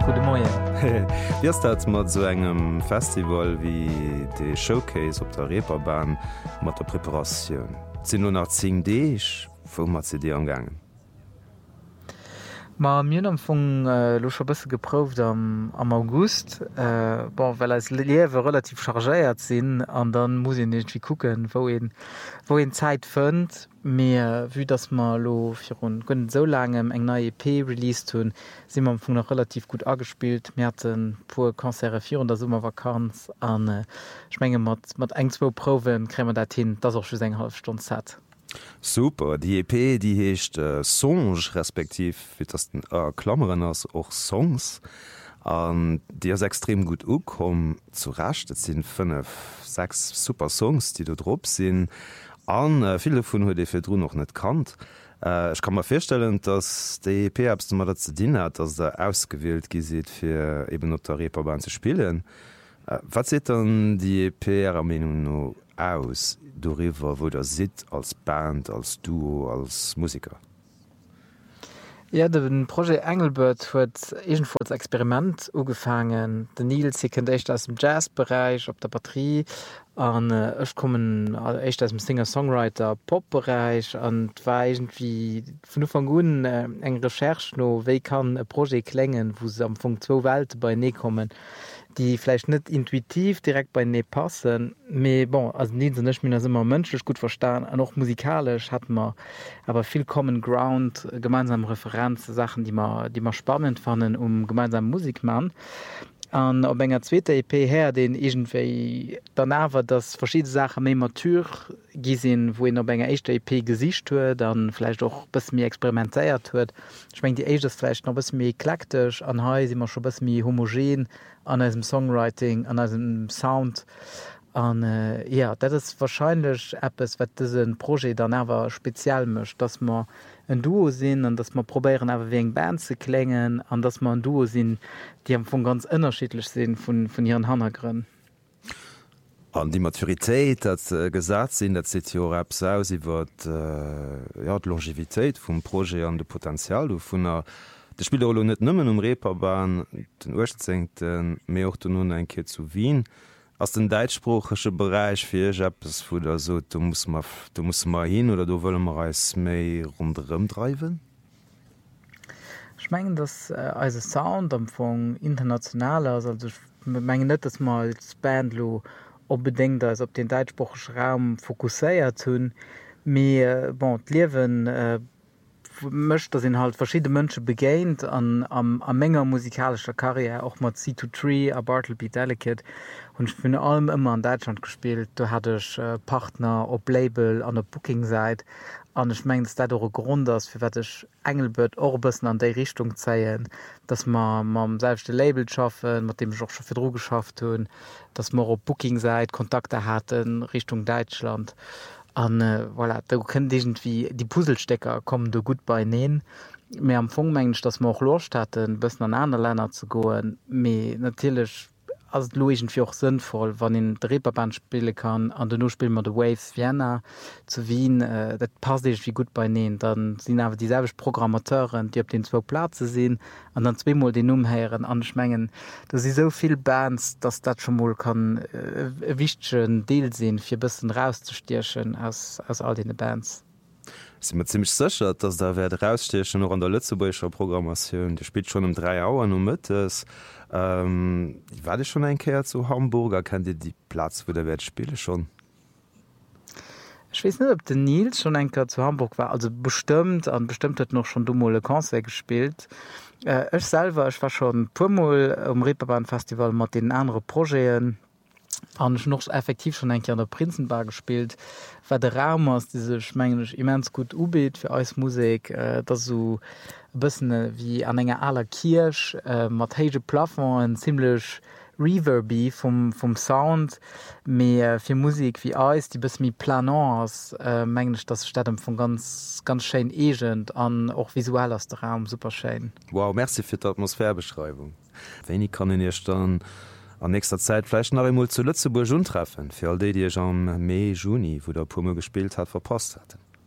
Gute Morgen. Wie ist das mit so einem Festival wie de Showcase op der Reeperbahn mat der Präparation? Sind nur nach 10 Dich, wo mat sie dir angangen? Ma mir am vung locher bësse geprot am August well als Liewe relativ chargéiert sinn an dann muss net wie kucken wo en Zeit fënnt mé wie dats ma lo fir hun gënn so langem eng neue EP release hunn si man vun noch relativ gut agespielt Mäten pu Konzerrefiieren der Summer Vakanz an Schmenge mat engwo Prowen krämmer dat hin dat auch schon eng halbstunde hat. Super, die EP die hecht Songe respektiv wie das den Klammeren ass och Songs an Di as extrem gut ukom zu racht. Et sinn 5-6 super Songs, die du drop sinn an viele vun huet de fir Dr noch net kannt. Ich kann mir feststellen, dass die EP abst du mal dat ze dien hat, dats der ausgewählt gisit fir eben op der Reeperbahn zu spielen. Was se dann die EP am no aus darüber, wo der sit als Band, als Duo, als Musiker? Ja, den Projekt Engelbert huet egenfalls Experiment ugefangen. Den Nils kennt echt aus dem Jazzbereich op der Batterie an ech kommen echt aus dem Singer-Songwriter Popbereich an war irgendwie vun van Gun eng Recherch no wéi kann e Projekt klengen, wo se am vung 2 Welt bei nee kommen, die vielleicht net intuitiv direkt bei nee passen, me bon as nech mir immer mënschech gut verstan an noch musikalisch hat man aber viel Common Ground, gemeinsam Referenz, Sachen die man spannend fanden gemeinsam Musik machen. An op enger zweete EP her den egentéi dannawer dats verschiedene Sachen méi matur gisinn, wo en op enger echte EP gesicht huet, dann vielleicht auch bis mir experimentéiert huet. Schwenng die Agesflecht noch bis mir eklektisch an ha immer schon bis mir homogen an dem Songwriting, an dem Sound. an ja, dat is wahrscheinlich Apps wat diesen Projekt dann awer spezial mischt, dass man ein Duo sinn an dass man probieren awer wie eng Band ze klengen, an dass man ein Duo sinn, die am vu ganz unterschiedlich sinn von ihren Hannergrünn. An die Maturitéit dat gesat sinn, dat se Apps aus iwwer ja, d Longevitéit vum Pro an de Potenzial du vun der Spiel net nëmmen Reeperbahn den Urzingten mé och nun enke zu Wien. Aus den deitsprachesche Bereich fir Jappes wo der so du musst mal hin oder du wolle mal als méi rundrem dreiwen? Schmengen das als Sound am vu internationaler also mengen net das mal Bandlo opbedingt als op den deitsprachesche Raum fokusséiert hunn mé bon liewen mcht dat sind halt verschiedene Mënsche begéint am Menger musikalischer Karriere auch mat C2 a Bartleby Delicate und vun allem immer an Deutschland gespielt. Du hattech Partner op Label an der Booking-Seite an ich mengg dat Grund ass fir wattech Engelbert Orbessen an déi Richtung zeien, dats man mam selbstchte Label schaffen, mat dem ich auch schon fir Dro geschafft hunn, dats man op Booking-Seite Kontakte hatten Richtung Deutschland. An voilà, da können irgendwie die Puzzlestecker kommen du gut bei neen. Mir am Fungmensch, dass man auch Lust hatten, bis an andere Länder zu gehen. Me natürlich als Louisfir auch sinnvoll, wann in der Reeperbahn spielen kann, an der Spiel man the Waves Vienna zu Wien, das passt wie gut bei neen. Dann sind aber dieselbe Programmateuren, die auf den 2 Plätze sehen, und dann zweimal den umhören, anschmengen. Da sind so viele Bands, dass das schon mal kann wichtigen Deal sehen, für ein bisschen rauszustierchen aus all den Bands. Sind mir ziemlich sicher, dass da werd rausstechen noch an der Lützeburgischer Programmation. Die spielt schon 3 Uhr no mittes. War schon einkehr zu Hamburger, kennt ihr die Platz, wo der Welt spiele schon? Ich weiß nicht, ob der Nils schon einkehr zu Hamburg war. Also bestimmt hat noch schon dummole Konzert gespielt. Ich selber, ich war schon purmal am Reeperbahn-Festival mit den anderen Projekten. Und ich noch effektiv schon ein an der Prinzenbar gespielt, weil der Raum aus diese schmenglisch immens gut ubit für als Musik, das so ein bisschen wie an einer aller Kirsch, mit hege Plafond, ziemlich reverby vom Sound, mehr für Musik wie Eis, die bis mir planons, menglisch das Stadt von ganz schön egent an auch visuell aus der Raum super schön. Wow, merci für die Atmosphärebeschreibung. Wenn ich kann in erst dann an nächster Zeit vielleicht noch einmal zu Lützeburg treffen, für all die am Mai, Juni, wo der Pummel gespielt hat, verpasst hat.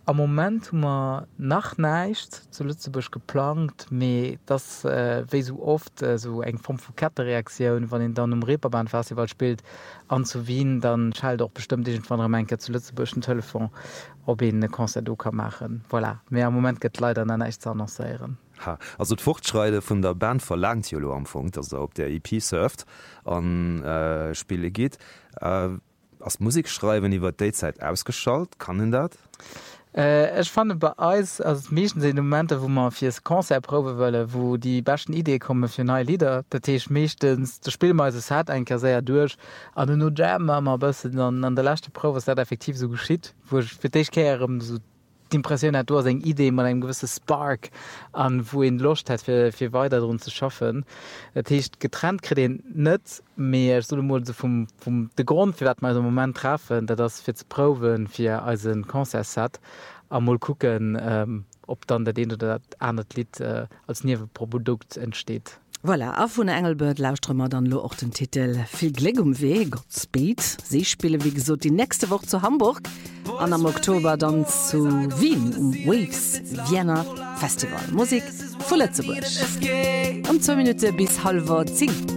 am Moment man nach neicht zu Lützeburg geplant, me das wie so oft so eng vom Kettereaktion, wann den dann im Reeperbahn-Festival spielt an zu Wien, dann schalt auch bestimmt von Menke zu Lützeburgschen Telefon, ob ihn eine Konzert kann machen. Voilà. Mehr am Moment geht leider an nichts annoncieren. Ha. Also d Fortschreide vun der Band verlangt Jolo am Funk, dass op der EP surft an Spiele geht. Als Musikschreiben iwwer Dayzeit ausgeschalt, kann dat? Ich fand bei uns als meisten sind Momente, wo man fürs Konzert proben wolle, wo die besten Ideen kommen für neue Lieder. Das ist meistens, das Spielmeise hat eigentlich sehr durch. Und nur jammen wir ein bisschen an der letzten Probe, was das effektiv so geschieht. Wo ich für dich kehre, so die Impression hat, du hast eine Idee mit einem gewissen Spark, an wo ihn Lust hat, für weiter darum zu schaffen. Das heißt, getrennt kriegt ihn nicht mehr, so mal so vom der Grund, für was wir so einen Moment treffen, das für zu proben, für unseren Konzertset, und mal gucken, ob dann der eine oder andere Lied als Nebenprodukt entsteht. Voilà, a vun Engelbert lausstrmmer dann lo och den Titel Viel Glück weh, Godspeed. Sie spiele wie gesot die nächste Woche zu Hamburg, an am Oktober dann zu Wien Waves Vienna Festival. Musik vu Lützeburg. 2 Minuten bis 9:30.